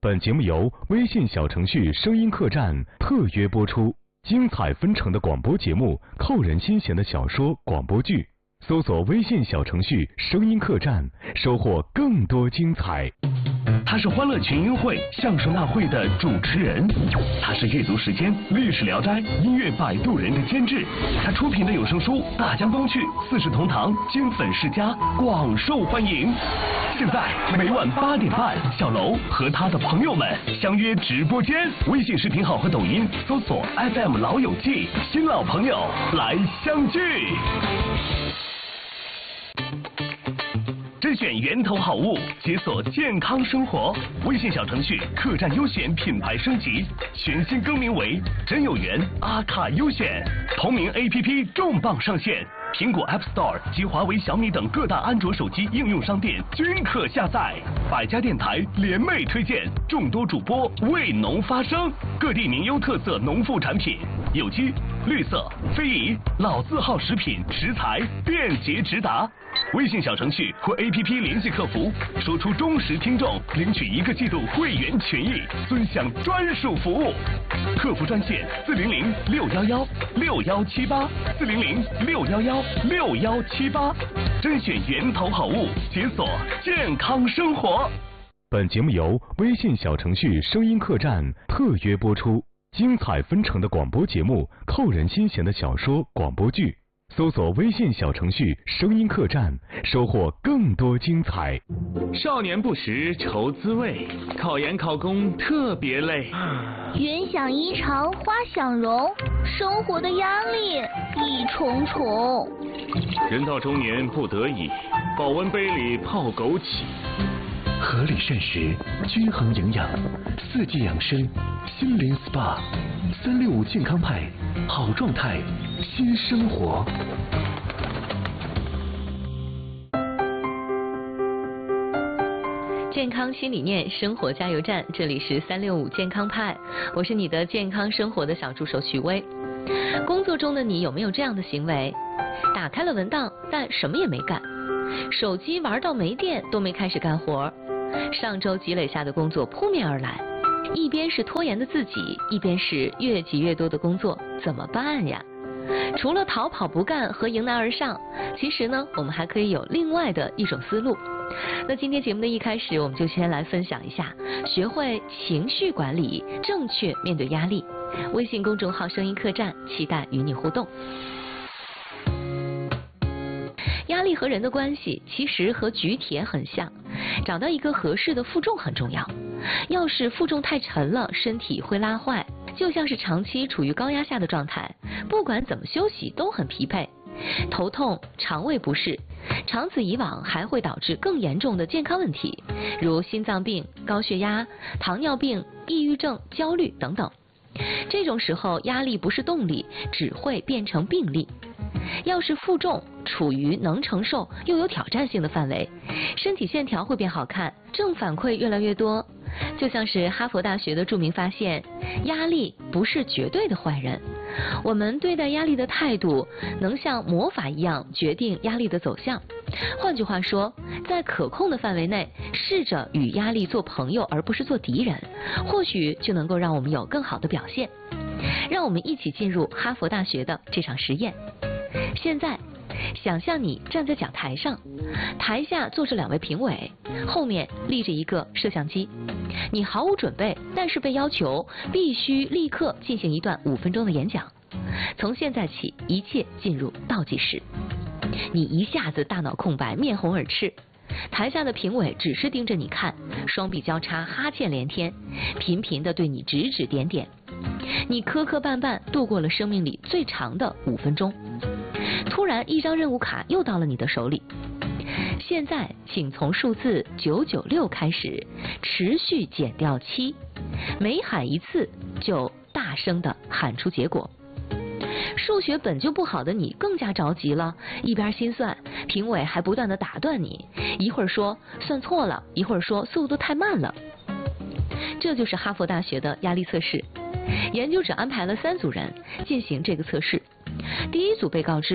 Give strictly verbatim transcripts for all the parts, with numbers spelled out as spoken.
本节目由微信小程序声音客栈特约播出，精彩纷呈的广播节目，扣人心弦的小说、广播剧，搜索微信小程序声音客栈，收获更多精彩。 他是欢乐群英会相声大会的主持人，他是阅读时间历史聊斋音乐摆渡人的监制，他出品的有声书《大江东去》《四世同堂》金粉世家广受欢迎。现在每晚八点半，小楼和他的朋友们相约直播间，微信视频号和抖音搜索 F M 老友记，新老朋友来相聚。甄选源头好物，解锁健康生活。微信小程序客栈优选品牌升级，全新更名为真有缘阿卡优选。同名 A P P 重磅上线，苹果 App Store 及华为、小米等各大安卓手机应用商店均可下载。百家电台联袂推荐，众多主播为农发声，各地名优特色农副产品，有机、绿色、非遗、老字号食品食材便捷直达。微信小程序或 A P P 联系客服，说出忠实听众，领取一个季度会员权益，尊享专属服务。客服专线四零零六幺幺六幺七八四零零六幺幺六幺七八，甄选源头好物，解锁健康生活。 本节目由微信小程序声音客栈特约播出，精彩纷呈的广播节目，扣人心弦的小说、广播剧。搜索微信小程序声音客栈，收获更多精彩。 少年不识愁滋味，考研考公特别累。 云想衣裳花想容，生活的压力一重重。 人到中年不得已，保温杯里泡枸杞。 合理膳食，均衡营养，四季养生，心灵 S P A， 三六五健康派，好状态，新生活。 健康新理念，生活加油站，这里是三六五健康派，我是你的健康生活的小助手徐薇。工作中的你有没有这样的行为？打开了文档，但什么也没干，手机玩到没电都没开始干活。上周积累下的工作扑面而来，一边是拖延的自己，一边是越积越多的工作，怎么办呀？除了逃跑不干和迎难而上，其实呢，我们还可以有另外的一种思路。那今天节目的一开始，我们就先来分享一下，学会情绪管理，正确面对压力。微信公众号声音客栈，期待与你互动。压力和人的关系其实和举铁很像，找到一个合适的负重很重要。要是负重太沉了，身体会拉坏，就像是长期处于高压下的状态，不管怎么休息都很疲惫。头痛、肠胃不适，长此以往还会导致更严重的健康问题，如心脏病、高血压、糖尿病、抑郁症、焦虑等等。这种时候压力不是动力，只会变成病力。要是负重处于能承受又有挑战性的范围，身体线条会变好看，正反馈越来越多。就像是哈佛大学的著名发现，压力不是绝对的坏人，我们对待压力的态度能像魔法一样决定压力的走向。换句话说，在可控的范围内，试着与压力做朋友而不是做敌人，或许就能够让我们有更好的表现。让我们一起进入哈佛大学的这场实验。现在想象你站在讲台上，台下坐着两位评委，后面立着一个摄像机，你毫无准备，但是被要求必须立刻进行一段五分钟的演讲。从现在起，一切进入倒计时。你一下子大脑空白，面红耳赤，台下的评委只是盯着你看，双臂交叉，哈欠连天，频频地对你指指点点。你磕磕绊绊度过了生命里最长的五分钟。突然一张任务卡又到了你的手里，现在请从数字九九六开始持续减掉七，每喊一次就大声地喊出结果。数学本就不好的你更加着急了，一边心算，评委还不断地打断你，一会儿说算错了，一会儿说速度太慢了。这就是哈佛大学的压力测试。研究者安排了三组人进行这个测试。第一组被告知，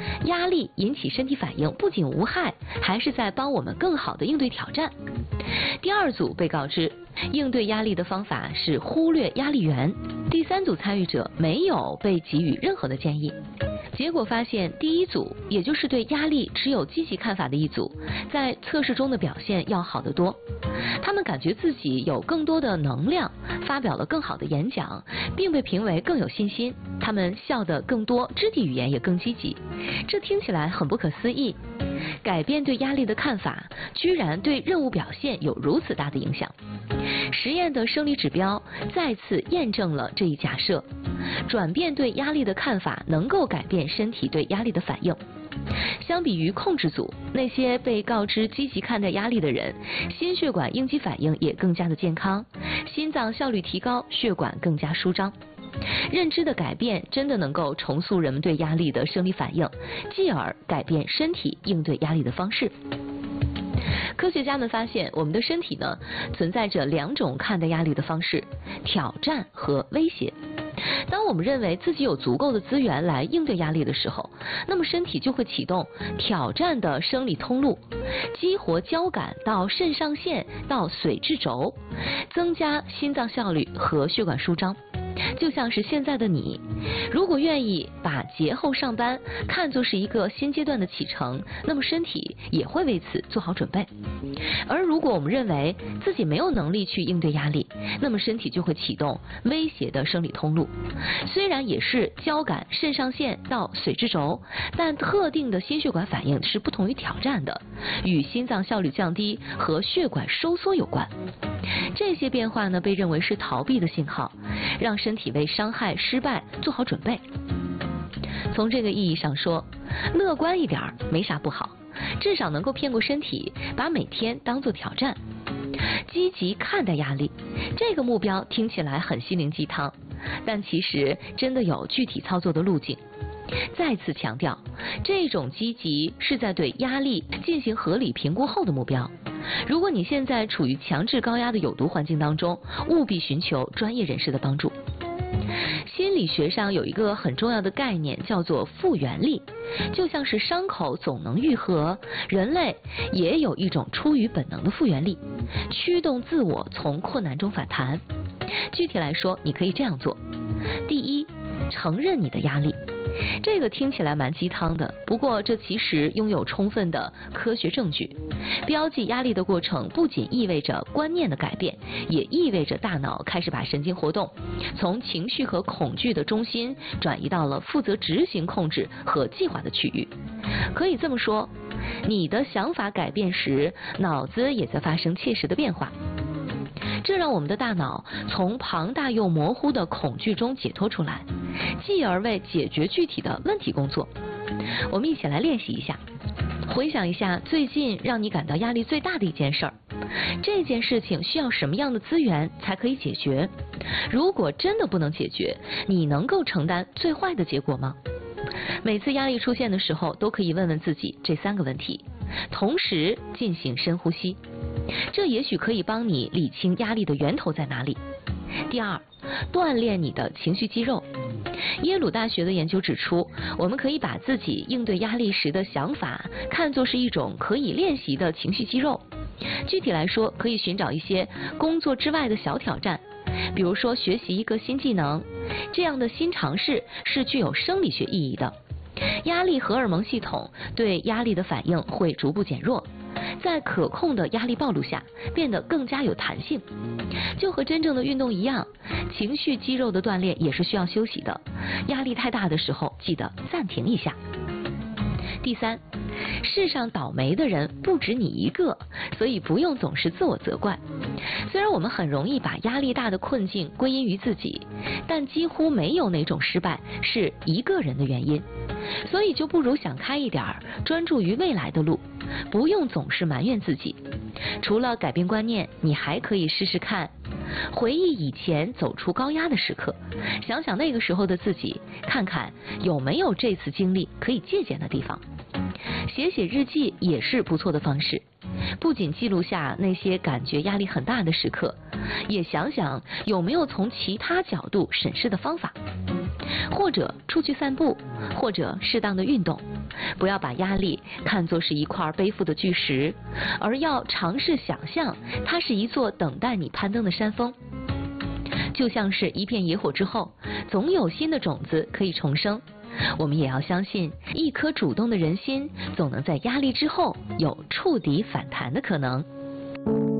压力引起身体反应不仅无害，还是在帮我们更好地应对挑战。第二组被告知，应对压力的方法是忽略压力源。第三组参与者没有被给予任何的建议。结果发现，第一组，也就是对压力持有积极看法的一组，在测试中的表现要好得多。他们感觉自己有更多的能量，发表了更好的演讲，并被评为更有信心。他们笑得更多，肢体语言也更积极。这听起来很不可思议。改变对压力的看法，居然对任务表现有如此大的影响。实验的生理指标再次验证了这一假设，转变对压力的看法能够改变身体对压力的反应。相比于控制组，那些被告知积极看待压力的人，心血管应激反应也更加的健康，心脏效率提高，血管更加舒张。认知的改变真的能够重塑人们对压力的生理反应，继而改变身体应对压力的方式。科学家们发现，我们的身体呢，存在着两种看待压力的方式：挑战和威胁。当我们认为自己有足够的资源来应对压力的时候，那么身体就会启动挑战的生理通路，激活交感到肾上腺到髓质轴，增加心脏效率和血管舒张。就像是现在的你，如果愿意把节后上班看作是一个新阶段的启程，那么身体也会为此做好准备。而如果我们认为自己没有能力去应对压力，那么身体就会启动威胁的生理通路，虽然也是交感肾上腺到髓质轴，但特定的心血管反应是不同于挑战的，与心脏效率降低和血管收缩有关。这些变化呢，被认为是逃避的信号，让身体为伤害、失败做好准备。从这个意义上说，乐观一点没啥不好，至少能够骗过身体，把每天当作挑战。积极看待压力，这个目标听起来很心灵鸡汤，但其实真的有具体操作的路径。再次强调，这种积极是在对压力进行合理评估后的目标。如果你现在处于强制高压的有毒环境当中，务必寻求专业人士的帮助。心理学上有一个很重要的概念，叫做复原力。就像是伤口总能愈合，人类也有一种出于本能的复原力，驱动自我从困难中反弹。具体来说，你可以这样做：第一，承认你的压力。这个听起来蛮鸡汤的，不过这其实拥有充分的科学证据。标记压力的过程不仅意味着观念的改变，也意味着大脑开始把神经活动从情绪和恐惧的中心转移到了负责执行控制和计划的区域。可以这么说，你的想法改变时，脑子也在发生切实的变化。这让我们的大脑从庞大又模糊的恐惧中解脱出来，继而为解决具体的问题工作。我们一起来练习一下，回想一下最近让你感到压力最大的一件事儿，这件事情需要什么样的资源才可以解决？如果真的不能解决，你能够承担最坏的结果吗？每次压力出现的时候，都可以问问自己这三个问题，同时进行深呼吸。这也许可以帮你理清压力的源头在哪里。第二，锻炼你的情绪肌肉。耶鲁大学的研究指出，我们可以把自己应对压力时的想法看作是一种可以练习的情绪肌肉。具体来说，可以寻找一些工作之外的小挑战，比如说学习一个新技能，这样的新尝试是具有生理学意义的。压力荷尔蒙系统对压力的反应会逐步减弱，在可控的压力暴露下变得更加有弹性。就和真正的运动一样，情绪肌肉的锻炼也是需要休息的，压力太大的时候记得暂停一下。第三，世上倒霉的人不止你一个，所以不用总是自我责怪。虽然我们很容易把压力大的困境归因于自己，但几乎没有哪种失败是一个人的原因。所以就不如想开一点，专注于未来的路，不用总是埋怨自己。除了改变观念，你还可以试试看回忆以前走出高压的时刻，想想那个时候的自己，看看有没有这次经历可以借鉴的地方。写写日记也是不错的方式，不仅记录下那些感觉压力很大的时刻，也想想有没有从其他角度审视的方法。 或者出去散步，或者适当的运动。不要把压力看作是一块背负的巨石，而要尝试想象它是一座等待你攀登的山峰。就像是一片野火之后，总有新的种子可以重生。我们也要相信，一颗主动的人心，总能在压力之后有触底反弹的可能。